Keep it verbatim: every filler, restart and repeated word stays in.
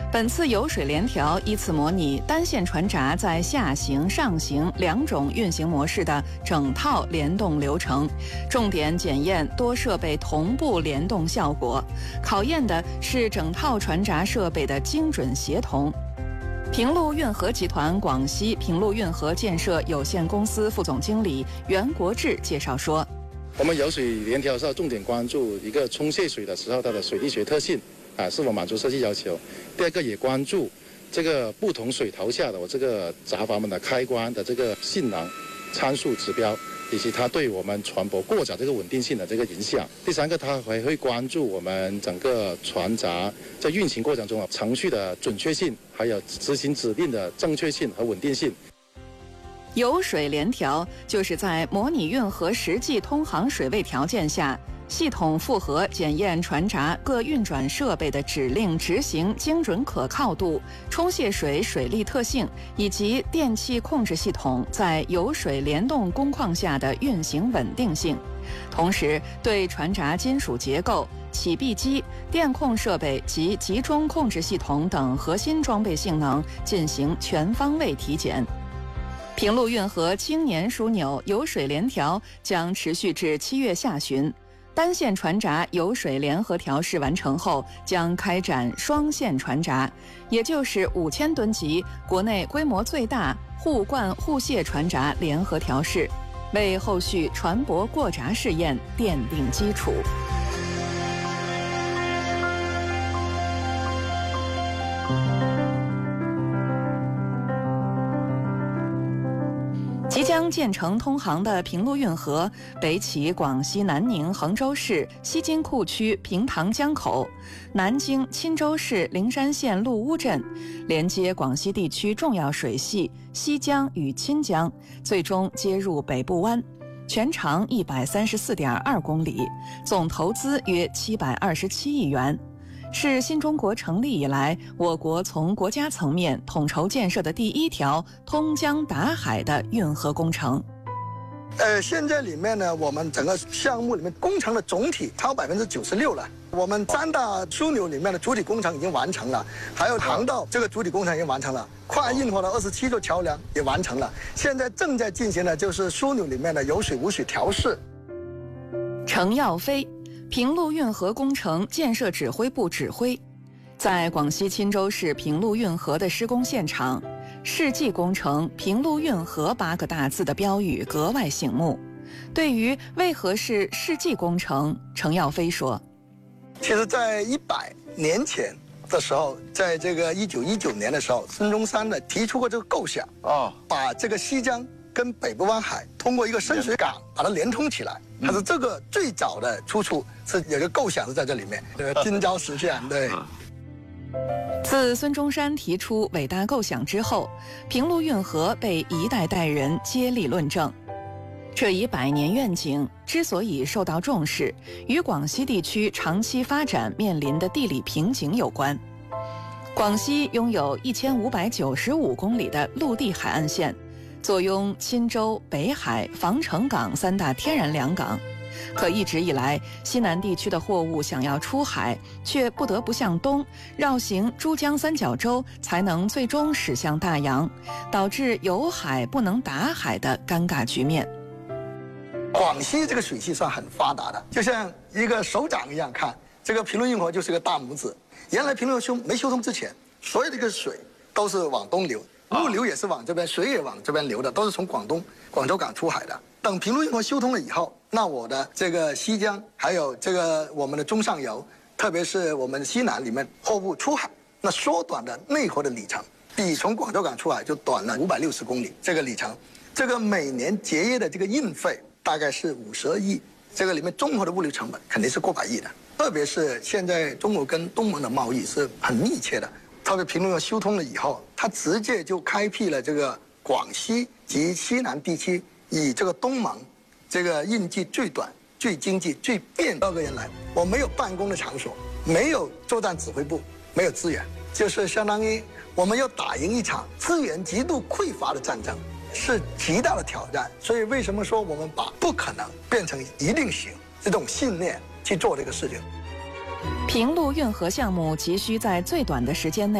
本次油水联调依次模拟单线船闸在下行、上行两种运行模式的整套联动流程，重点检验多设备同步联动效果，考验的是整套船闸设备的精准协同。平陆运河集团广西平陆运河建设有限公司副总经理袁国志介绍说， 我们油水联调是要重点关注一个冲卸水的时候它的水力学特性啊，是否满足设计要求。第二个也关注这个不同水头下的我这个闸阀门的开关的这个性能参数指标，以及它对我们船舶过闸这个稳定性的这个影响。第三个，它还会关注我们整个船闸在运行过程中啊程序的准确性，还有执行指令的正确性和稳定性。 油水联调就是在模拟运河实际通航水位条件下，系统复核检验船闸各运转设备的指令执行精准可靠度、冲卸水水力特性以及电气控制系统在油水联动工况下的运行稳定性，同时对船闸金属结构、起闭机、电控设备及集中控制系统等核心装备性能进行全方位体检。平陆运河青年枢纽油水联调将持续至七月下旬，单线船闸油水联合调试完成后，将开展双线船闸，也就是五千吨级国内规模最大互灌互卸船闸联合调试，为后续船舶过闸试验奠定基础。即将建成通航的平陆运河，北起广西南宁衡州市西津库区平塘江口，南经钦州市灵山县陆乌镇，连接广西地区重要水系西江与钦江，最终接入北部湾。全长一百三十四点二公里，总投资约七百二十七亿元。是新中国成立以来，我国从国家层面统筹建设的第一条通江达海的运河工程。 呃，现在里面呢，我们整个项目里面工程的总体超百分之九十六了。我们三大枢纽里面的主体工程已经完成了，还有航道这个主体工程已经完成了，跨运河的二十七座桥梁也完成了。现在正在进行的就是枢纽里面的有水无水调试。 程耀飞，平陆运河工程建设指挥部指挥，在广西钦州市平陆运河的施工现场，世纪工程平陆运河八个大字的标语格外醒目。对于为何是世纪工程，程耀飞说， 其实在一百年前的时候，在这个一九一九年的时候，孙中山呢提出过这个构想啊，把这个西江跟北部湾海通过一个深水港把它连通起来。它是这个最早的出处，是有个构想是在这里面，对，今朝实现。对。 自孙中山提出伟大构想之后，平陆运河被一代代人接力论证。这一百年愿景之所以受到重视，与广西地区长期发展面临的地理瓶颈有关。广西拥有一千五百九十五公里的陆地海岸线，坐拥钦州、北海、防城港三大天然良港，可一直以来，西南地区的货物想要出海，却不得不向东绕行珠江三角洲，才能最终驶向大洋，导致有海不能打海的尴尬局面。 广西这个水系算很发达的，就像一个手掌一样看，这个平陆运河就是个大拇指。原来平陆修没修通之前，所有这个水都是往东流。物流也是往这边，水也往这边流的，都是从广东广州港出海的。等平陆运河修通了以后，那我的这个西江，还有这个我们的中上游，特别是我们西南里面货物出海，那缩短的内河的里程，比从广州港出海就短了五百六十公里这个里程。这个每年节约的这个运费大概是五十二亿，这个里面综合的物流成本肯定是过百亿的。特别是现在中国跟东盟的贸易是很密切的。特别平陆运河修通了以后，它直接就开辟了这个广西及西南地区以这个东盟这个运距最短、最经济、最便二个人来。我没有办公的场所，没有作战指挥部，没有资源，就是相当于我们要打赢一场资源极度匮乏的战争，是极大的挑战。所以为什么说我们把不可能变成一定行这种信念去做这个事情？ 平陆运河项目急需在最短的时间内